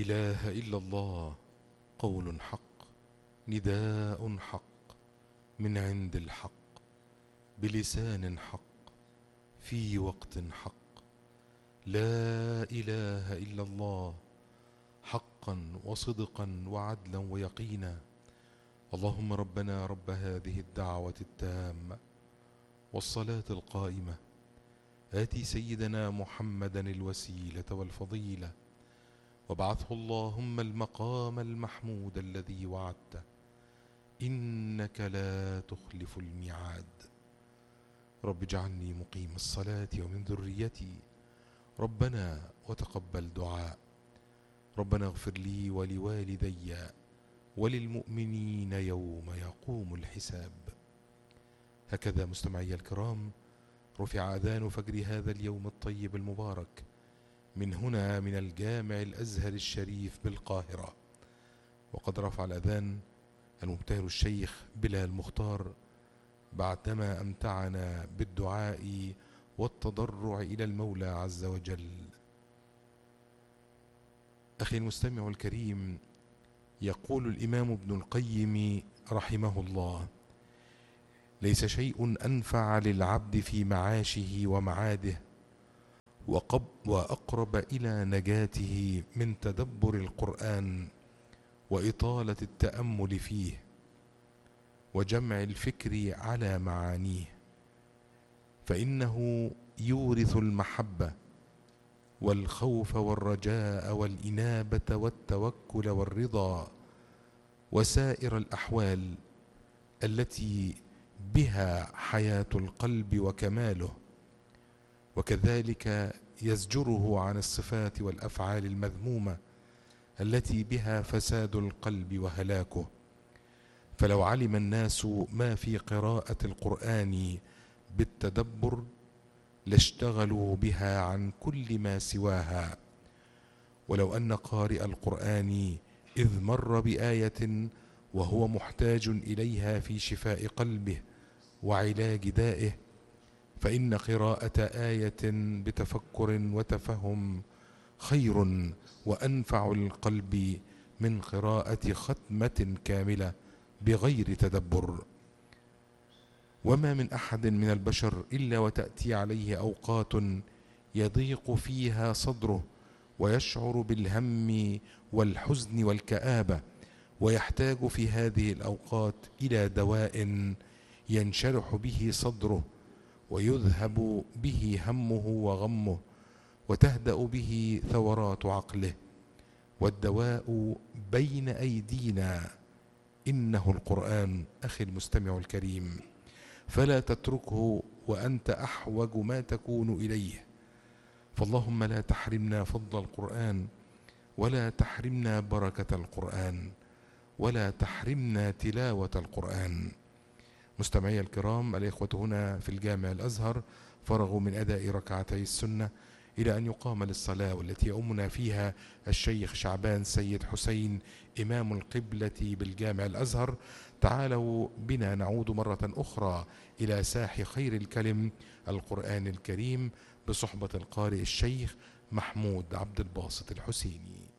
إله إلا الله قول حق، نداء حق من عند الحق، بلسان حق في وقت حق. لا إله إلا الله حقا وصدقا وعدلا ويقينا. اللهم ربنا رب هذه الدعوة التامة والصلاة القائمة، آتي سيدنا محمدا الوسيلة والفضيلة، وابعثه اللهم المقام المحمود الذي وعدته، إنك لا تخلف الميعاد. رب اجعلني مقيم الصلاة ومن ذريتي، ربنا وتقبل دعاء. ربنا اغفر لي ولوالدي وللمؤمنين يوم يقوم الحساب. هكذا مستمعي الكرام رفع أذان فجر هذا اليوم الطيب المبارك من هنا من الجامع الأزهر الشريف بالقاهرة، وقد رفع الأذان المبتهل الشيخ بلال مختار بعدما أمتعنا بالدعاء والتضرع إلى المولى عز وجل. أخي المستمع الكريم، يقول الإمام ابن القيم رحمه الله: ليس شيء أنفع للعبد في معاشه ومعاده وأقرب إلى نجاته من تدبر القرآن وإطالة التأمل فيه وجمع الفكر على معانيه، فإنه يورث المحبة والخوف والرجاء والإنابة والتوكل والرضا وسائر الأحوال التي بها حياة القلب وكماله، وكذلك يزجره عن الصفات والأفعال المذمومة التي بها فساد القلب وهلاكه. فلو علم الناس ما في قراءة القرآن بالتدبر لاشتغلوا بها عن كل ما سواها. ولو أن قارئ القرآن إذ مر بآية وهو محتاج إليها في شفاء قلبه وعلاج دائه، فإن قراءة آية بتفكر وتفهم خير وأنفع للقلب من قراءة ختمة كاملة بغير تدبر. وما من أحد من البشر إلا وتأتي عليه أوقات يضيق فيها صدره ويشعر بالهم والحزن والكآبة، ويحتاج في هذه الأوقات إلى دواء ينشرح به صدره ويذهب به همه وغمه وتهدأ به ثورات عقله. والدواء بين أيدينا، إنه القرآن أخي المستمع الكريم، فلا تتركه وأنت أحوج ما تكون إليه. فاللهم لا تحرمنا فضل القرآن، ولا تحرمنا بركة القرآن، ولا تحرمنا تلاوة القرآن. مستمعي الكرام، الإخوة هنا في الجامع الأزهر فرغوا من أداء ركعتي السنة إلى أن يقام للصلاة، والتي يؤمنا فيها الشيخ شعبان سيد حسين إمام القبلة بالجامع الأزهر. تعالوا بنا نعود مرة أخرى إلى ساح خير الكلم القرآن الكريم بصحبة القارئ الشيخ محمود عبد الباسط الحسيني.